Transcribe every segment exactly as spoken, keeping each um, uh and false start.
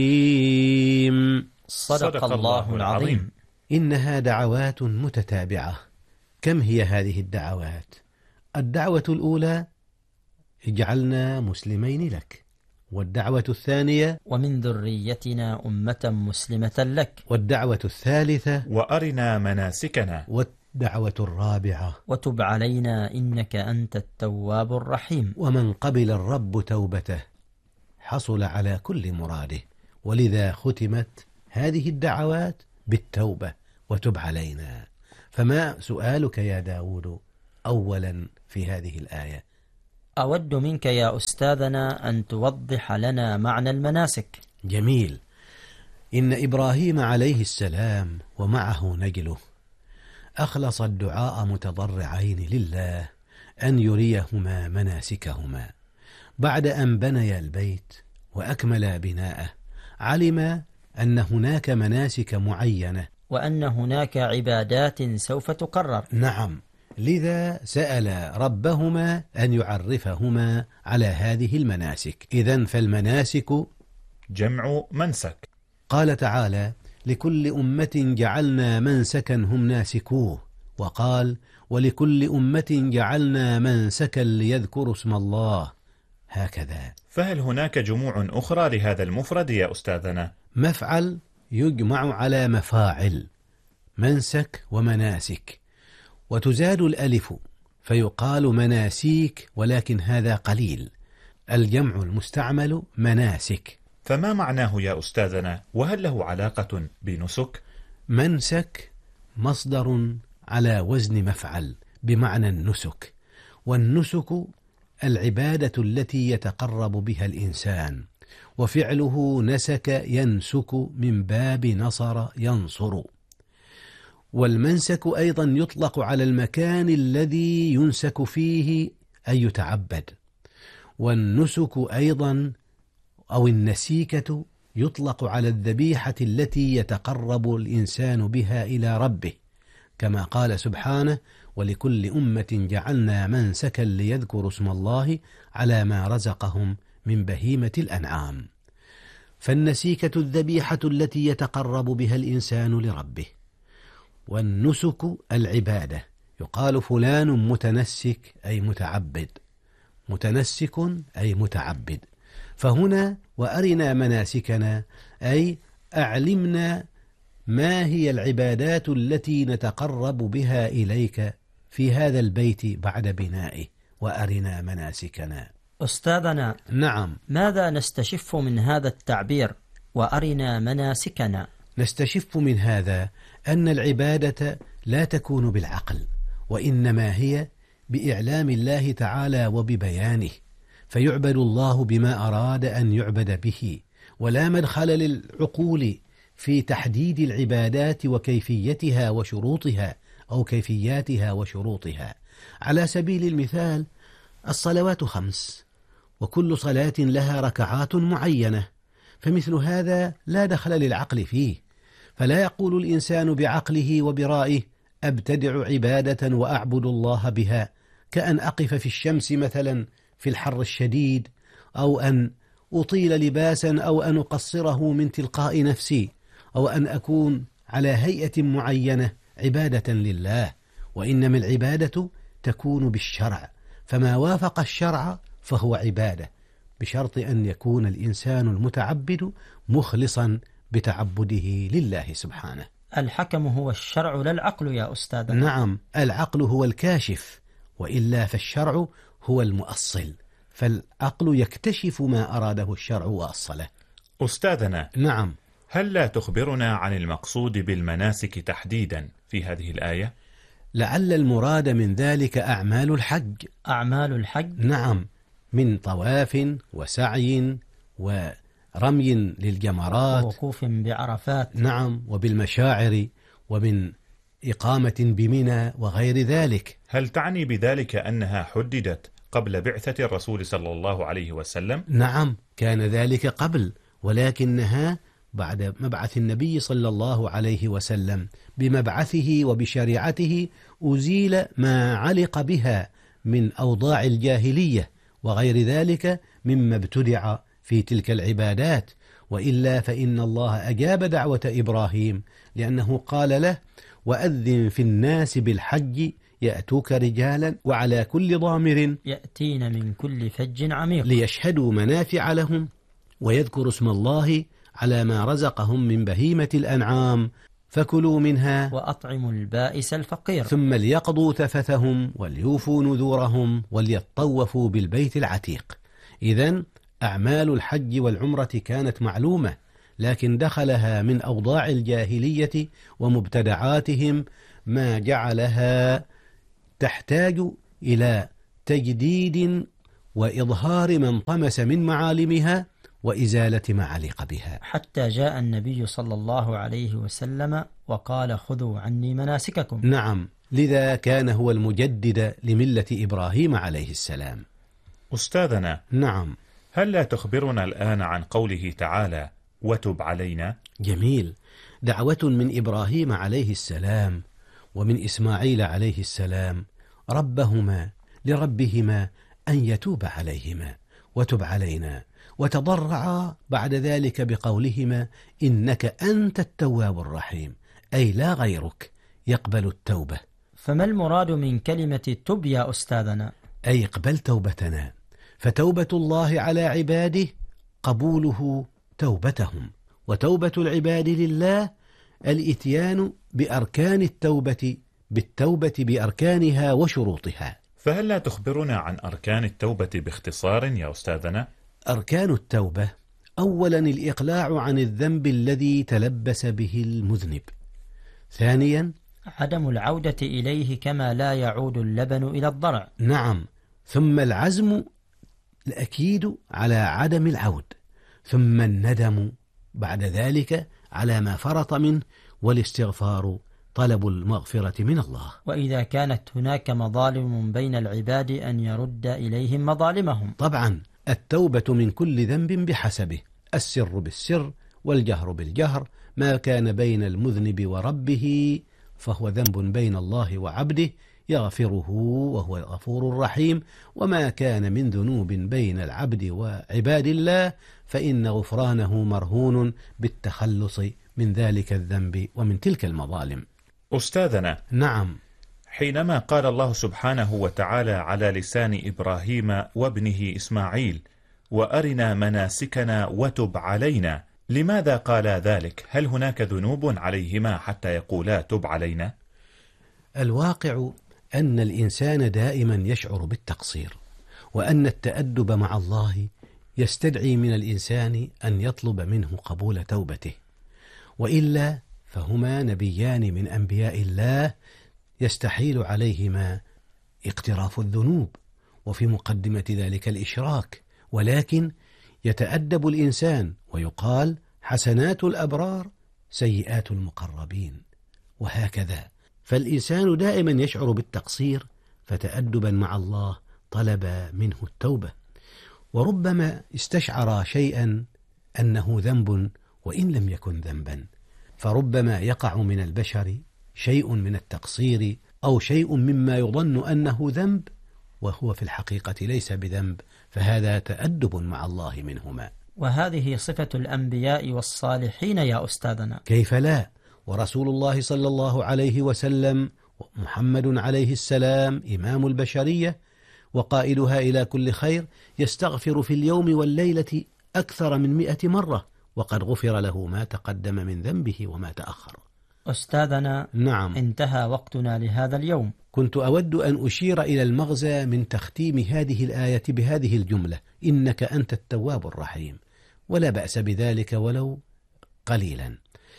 صدق الله العظيم. إنها دعوات متتابعة. كم هي هذه الدعوات؟ الدعوة الأولى: اجعلنا مسلمين لك. والدعوة الثانية: ومن ذريتنا أمة مسلمة لك. والدعوة الثالثة: وأرنا مناسكنا. والدعوة الرابعة: وتب علينا إنك أنت التواب الرحيم. ومن قبل الرب توبته حصل على كل مراده، ولذا ختمت هذه الدعوات بالتوبة: وتب علينا. فما سؤالك يا داود أولا في هذه الآية؟ أود منك يا أستاذنا أن توضح لنا معنى المناسك. جميل. إن إبراهيم عليه السلام ومعه نجله أخلص الدعاء متضرعين لله أن يريهما مناسكهما. بعد أن بنيا البيت وأكمل بناءه علم أن هناك مناسك معينة، وأن هناك عبادات سوف تكرر. نعم، لذا سأل ربهما أن يعرفهما على هذه المناسك. إذن فالمناسك جمع منسك. قال تعالى: لكل أمة جعلنا منسكا هم ناسكوه. وقال: ولكل أمة جعلنا منسكا ليذكروا اسم الله. هكذا. فهل هناك جموع أخرى لهذا المفرد يا أستاذنا؟ مفعل يجمع على مفاعل، منسك ومناسك، وتزاد الألف فيقال مناسيك، ولكن هذا قليل. الجمع المستعمل مناسك. فما معناه يا أستاذنا؟ وهل له علاقة بنسك؟ منسك مصدر على وزن مفعل بمعنى النسك، والنسك العبادة التي يتقرب بها الإنسان، وفعله نسك ينسك من باب نصر ينصر. والمنسك أيضا يطلق على المكان الذي ينسك فيه أي يتعبد. والنسك أيضا أو النسيكة يطلق على الذبيحة التي يتقرب الإنسان بها إلى ربه، كما قال سبحانه: ولكل أمة جعلنا منسكا ليذكروا اسم الله على ما رزقهم من بهيمة الأنعام. فالنسيكة الذبيحة التي يتقرب بها الإنسان لربه، والنسك العبادة. يقال فلان متنسك أي متعبد، متنسك أي متعبد. فهنا وأرنا مناسكنا أي أعلمنا ما هي العبادات التي نتقرب بها إليك في هذا البيت بعد بنائه، وأرنا مناسكنا. أستاذنا، نعم، ماذا نستشف من هذا التعبير وأرنا مناسكنا؟ نستشف من هذا أن العبادة لا تكون بالعقل، وإنما هي بإعلام الله تعالى وببيانه، فيعبد الله بما أراد أن يعبد به، ولا مدخل للعقول في تحديد العبادات وكيفيتها وشروطها أو كيفياتها وشروطها. على سبيل المثال: الصلوات خمس، وكل صلاة لها ركعات معينة، فمثل هذا لا دخل للعقل فيه، فلا يقول الإنسان بعقله وبرائه: أبتدع عبادة وأعبد الله بها، كأن أقف في الشمس مثلا في الحر الشديد، أو أن أطيل لباسا، أو أن أقصره من تلقاء نفسي، أو أن أكون على هيئة معينة عبادة لله. وإنما العبادة تكون بالشرع، فما وافق الشرع فهو عبادة، بشرط أن يكون الإنسان المتعبد مخلصا بتعبده لله سبحانه. الحكم هو الشرع لا العقل يا أستاذ. نعم، العقل هو الكاشف، وإلا فالشرع هو المؤصل، فالعقل يكتشف ما أراده الشرع وأصله. أستاذنا، نعم، هل لا تخبرنا عن المقصود بالمناسك تحديدا في هذه الآية؟ لعل المراد من ذلك أعمال الحج. أعمال الحج؟ نعم، من طواف وسعي ورمي للجمرات، ووقوف بعرفات، نعم، وبالمشاعر، ومن إقامة بمنى وغير ذلك. هل تعني بذلك أنها حددت قبل بعثة الرسول صلى الله عليه وسلم؟ نعم، كان ذلك قبل، ولكنها بعد مبعث النبي صلى الله عليه وسلم بمبعثه وبشريعته أزيل ما علق بها من أوضاع الجاهلية وغير ذلك مما ابتدع في تلك العبادات، وإلا فإن الله أجاب دعوة إبراهيم، لأنه قال له: وأذن في الناس بالحج يأتوك رجالا وعلى كل ضامر يأتين من كل فج عميق ليشهدوا منافع لهم ويذكروا اسم الله على ما رزقهم من بهيمة الأنعام فكلوا منها وأطعموا البائس الفقير ثم ليقضوا تفثهم وليوفوا نذورهم وليطوفوا بالبيت العتيق. إذن أعمال الحج والعمرة كانت معلومة، لكن دخلها من أوضاع الجاهلية ومبتدعاتهم ما جعلها تحتاج إلى تجديد وإظهار ما انطمس من معالمها وإزالة ما علق بها، حتى جاء النبي صلى الله عليه وسلم وقال: خذوا عني مناسككم. نعم، لذا كان هو المجدد لملة إبراهيم عليه السلام. أستاذنا، نعم، هل لا تخبرنا الآن عن قوله تعالى: وتب علينا؟ جميل. دعوة من إبراهيم عليه السلام ومن إسماعيل عليه السلام ربهما لربهما أن يتوب عليهما وتب علينا، وتضرعا بعد ذلك بقولهما: إنك أنت التواب الرحيم، أي لا غيرك يقبل التوبة. فما المراد من كلمة تب يا أستاذنا؟ أي اقبل توبتنا، فتوبة الله على عباده قبوله توبتهم، وتوبة العباد لله الإتيان بأركان التوبة بالتوبة بأركانها وشروطها. فهل لا تخبرنا عن أركان التوبة باختصار يا أستاذنا؟ أركان التوبة: أولا الإقلاع عن الذنب الذي تلبس به المذنب. ثانيا عدم العودة إليه كما لا يعود اللبن إلى الضرع. نعم، ثم العزم الأكيد على عدم العود، ثم الندم بعد ذلك على ما فرط منه، والاستغفار طلب المغفرة من الله. وإذا كانت هناك مظالم بين العباد أن يرد إليهم مظالمهم. طبعا التوبة من كل ذنب بحسبه، السر بالسر والجهر بالجهر. ما كان بين المذنب وربه فهو ذنب بين الله وعبده يغفره وهو الغفور الرحيم، وما كان من ذنوب بين العبد وعباد الله فإن غفرانه مرهون بالتخلص من ذلك الذنب ومن تلك المظالم. أستاذنا، نعم، حينما قال الله سبحانه وتعالى على لسان إبراهيم وابنه إسماعيل: وأرنا مناسكنا وتب علينا، لماذا قال ذلك؟ هل هناك ذنوب عليهما حتى يقولا تب علينا؟ الواقع أن الإنسان دائما يشعر بالتقصير، وأن التأدب مع الله يستدعي من الإنسان أن يطلب منه قبول توبته، وإلا فهما نبيان من أنبياء الله يستحيل عليهما اقتراف الذنوب، وفي مقدمة ذلك الإشراك، ولكن يتأدب الإنسان ويقال: حسنات الأبرار سيئات المقربين، وهكذا. فالإنسان دائما يشعر بالتقصير، فتأدبا مع الله طلب منه التوبة، وربما استشعر شيئا أنه ذنب وإن لم يكن ذنبا، فربما يقع من البشر شيء من التقصير أو شيء مما يظن أنه ذنب وهو في الحقيقة ليس بذنب، فهذا تأدب مع الله منهما. وهذه صفة الأنبياء والصالحين يا أستاذنا. كيف لا؟ ورسول الله صلى الله عليه وسلم محمد عليه السلام إمام البشرية وقائدها إلى كل خير يستغفر في اليوم والليلة أكثر من مئة مرة، وقد غفر له ما تقدم من ذنبه وما تأخر. أستاذنا، نعم، انتهى وقتنا لهذا اليوم. كنت أود أن أشير إلى المغزى من تختيم هذه الآية بهذه الجملة: إنك أنت التواب الرحيم، ولا بأس بذلك ولو قليلا.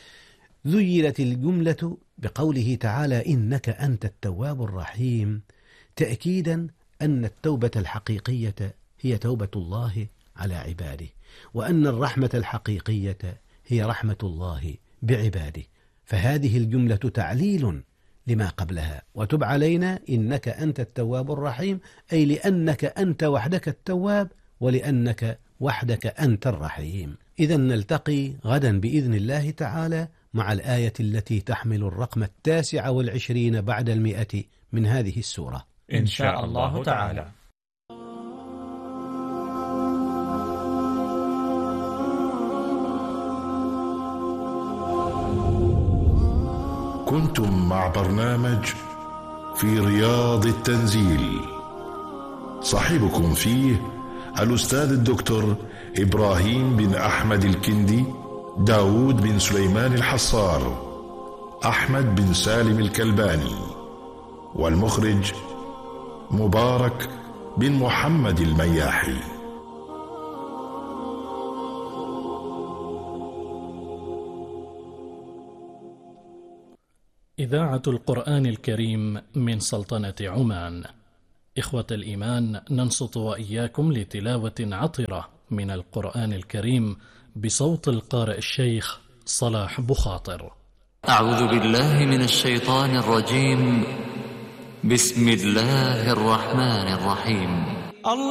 ذيلت الجملة بقوله تعالى: إنك أنت التواب الرحيم، تأكيدا أن التوبة الحقيقية هي توبة الله على عباده، وأن الرحمة الحقيقية هي رحمة الله بعباده. فهذه الجملة تعليل لما قبلها: وتب علينا إنك أنت التواب الرحيم، أي لأنك أنت وحدك التواب ولأنك وحدك أنت الرحيم. إذا نلتقي غدا بإذن الله تعالى مع الآية التي تحمل الرقم التاسع والعشرين بعد المئة من هذه السورة إن شاء الله تعالى. كنتم مع برنامج في رياض التنزيل، صاحبكم فيه الأستاذ الدكتور إبراهيم بن أحمد الكندي، داود بن سليمان الحصار، أحمد بن سالم الكلباني، والمخرج مبارك بن محمد المياحي. إذاعة القرآن الكريم من سلطنة عمان. إخوة الإيمان، ننصت وإياكم لتلاوة عطرة من القرآن الكريم بصوت القارئ الشيخ صلاح بخاطر. أعوذ بالله من الشيطان الرجيم. بسم الله الرحمن الرحيم.